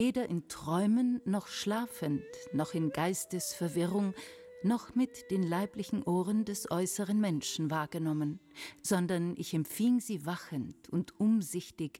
weder in Träumen noch schlafend, noch in Geistesverwirrung, noch mit den leiblichen Ohren des äußeren Menschen wahrgenommen, sondern ich empfing sie wachend und umsichtig